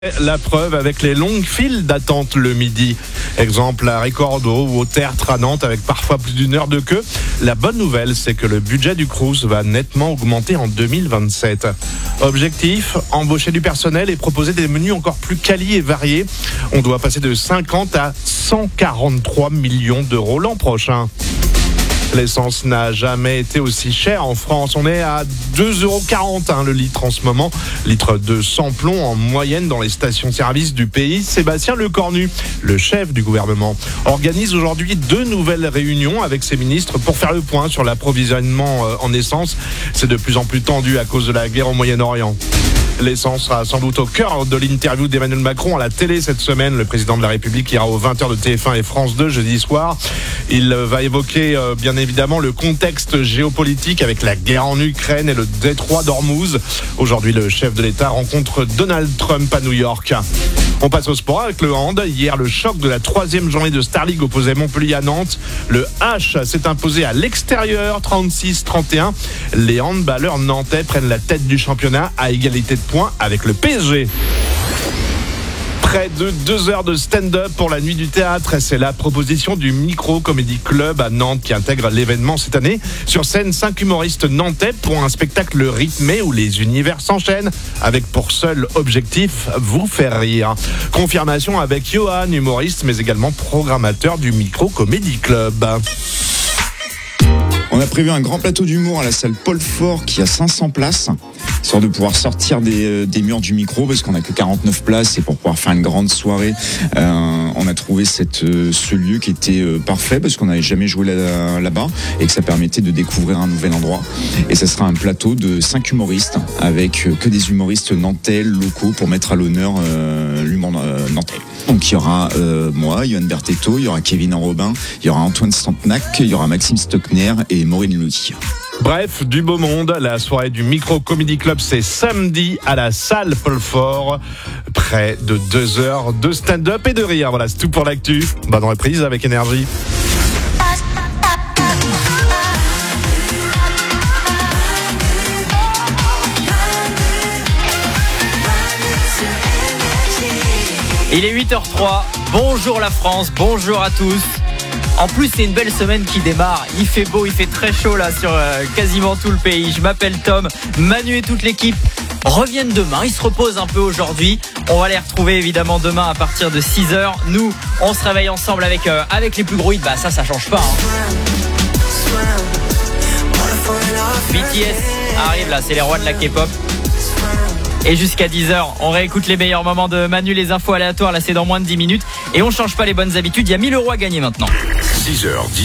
La preuve avec les longues files d'attente le midi. Exemple à Ricordo ou au Tertre à Nantes avec parfois plus d'une heure de queue. La bonne nouvelle, c'est que le budget du Crous va nettement augmenter en 2027. Objectif, embaucher du personnel et proposer des menus encore plus quali et variés. On doit passer de 50 à 143 millions d'euros l'an prochain. L'essence n'a jamais été aussi chère en France. On est à 2,40 € le litre en ce moment. Litre de sans-plomb en moyenne dans les stations-service du pays. Sébastien Lecornu, le chef du gouvernement, organise aujourd'hui 2 nouvelles réunions avec ses ministres pour faire le point sur l'approvisionnement en essence. C'est de plus en plus tendu à cause de la guerre au Moyen-Orient. L'essence sera sans doute au cœur de l'interview d'Emmanuel Macron à la télé cette semaine. Le président de la République ira aux 20h de TF1 et France 2 jeudi soir. Il va évoquer bien évidemment le contexte géopolitique avec la guerre en Ukraine et le détroit d'Ormuz. Aujourd'hui, le chef de l'État rencontre Donald Trump à New York. On passe au sport avec le hand. Hier, le choc de la 3e journée de Star League opposait Montpellier à Nantes. Le H s'est imposé à l'extérieur, 36-31. Les handballeurs nantais prennent la tête du championnat à égalité de points avec le PSG. Près de 2 heures de stand-up pour la nuit du théâtre. C'est la proposition du Micro Comedy Club à Nantes qui intègre l'événement cette année. Sur scène, 5 humoristes nantais pour un spectacle rythmé où les univers s'enchaînent avec pour seul objectif vous faire rire. Confirmation avec Johan, humoriste mais également programmateur du Micro Comedy Club. On a prévu un grand plateau d'humour à la salle Paul Fort qui a 500 places. Histoire de pouvoir sortir des murs du micro parce qu'on n'a que 49 places et pour pouvoir faire une grande soirée, on a trouvé ce lieu qui était parfait parce qu'on n'avait jamais joué là-bas et que ça permettait de découvrir un nouvel endroit. Et ça sera un plateau de 5 humoristes avec que des humoristes nantais locaux pour mettre à l'honneur l'humour nantais. Donc il y aura moi, Yoann Bertetto, il y aura Kevin Robin, il y aura Antoine Stantenac, il y aura Maxime Stockner et Maureen Louis. Bref, du beau monde. La soirée du Micro Comedy Club, c'est samedi à la salle Paul Fort. Près de 2 heures de stand-up et de rire. Voilà, c'est tout pour l'actu. Bonne reprise avec Énergie. Il est 8h03. Bonjour la France, bonjour à tous. En plus, c'est une belle semaine qui démarre. Il fait beau, il fait très chaud là sur quasiment tout le pays. Je m'appelle Tom. Manu et toute l'équipe reviennent demain. Ils se reposent un peu aujourd'hui. On va les retrouver évidemment demain à partir de 6h. Nous, on se réveille ensemble avec les plus gros hits. Bah ça change pas. BTS arrive là, c'est les rois de la K-pop. Et jusqu'à 10h, on réécoute les meilleurs moments de Manu, les infos aléatoires, là c'est dans moins de 10 minutes. Et on change pas les bonnes habitudes, il y a 1000 € à gagner maintenant. 6h,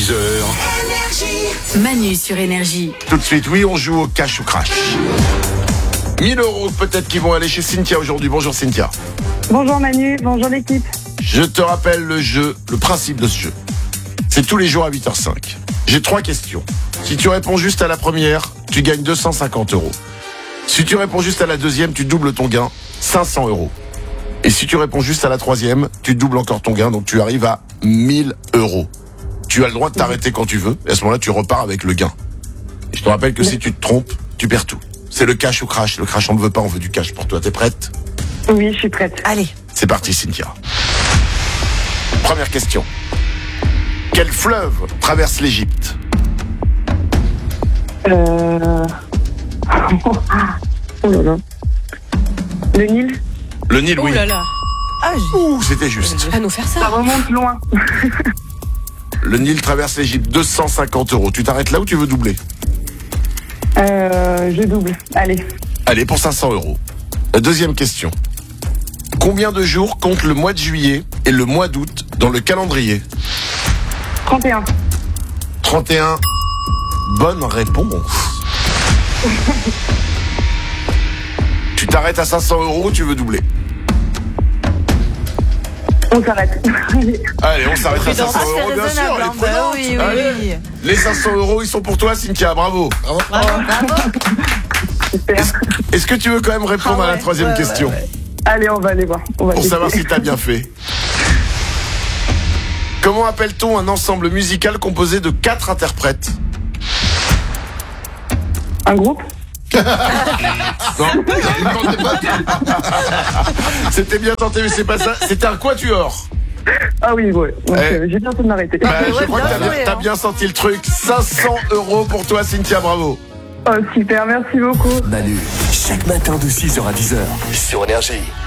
10h. Manu sur Énergie. Tout de suite, oui, on joue au cash ou crash. 1000 € peut-être qui vont aller chez Cynthia aujourd'hui. Bonjour Cynthia. Bonjour Manu, bonjour l'équipe. Je te rappelle le principe de ce jeu. C'est tous les jours à 8h05. J'ai 3 questions. Si tu réponds juste à la première, tu gagnes 250 €. Si tu réponds juste à la deuxième, tu doubles ton gain, 500 €. Et si tu réponds juste à la troisième, tu doubles encore ton gain, donc tu arrives à 1000 €. Tu as le droit de t'arrêter quand tu veux, et à ce moment-là, tu repars avec le gain. Et je te rappelle que si tu te trompes, tu perds tout. C'est le cash ou crash. Le crash, on ne veut pas, on veut du cash pour toi. T'es prête ? Oui, je suis prête. Allez. C'est parti, Cynthia. Première question. Quel fleuve traverse l'Égypte ? Oh là là. Le Nil. Le Nil, oui. Oh là là. Ouh, c'était juste. À nous faire Ça ça. remonte loin. Le Nil traverse l'Égypte, 250 €. Tu t'arrêtes là ou tu veux doubler ? Je double. Allez. Allez, pour 500 €. La deuxième question. Combien de jours compte le mois de juillet et le mois d'août dans le calendrier ? 31. 31. Bonne réponse. Tu t'arrêtes à 500 € ou tu veux doubler ? On s'arrête. Allez, on s'arrête à 500 €, bien sûr. Elle est prenante. Oui, Allez. Les 500 €, ils sont pour toi, Cynthia. Bravo. Bravo. Super. Est-ce que tu veux quand même répondre à la troisième question ? Allez, on va aller voir. On va Pour essayer. savoir si t'as bien fait. Comment appelle-t-on un ensemble musical composé de 4 interprètes ? Un groupe. Non, il demandait pas. C'était bien tenté, mais c'est pas ça. C'était un quatuor. Ah oui, ouais. Donc, j'ai bientôt de m'arrêter. Bah, je ouais, crois bien que joué, t'as hein. bien senti le truc. 500 € pour toi, Cynthia, bravo. Oh, super, merci beaucoup. Manu, chaque matin de 6h à 10h sur Énergie.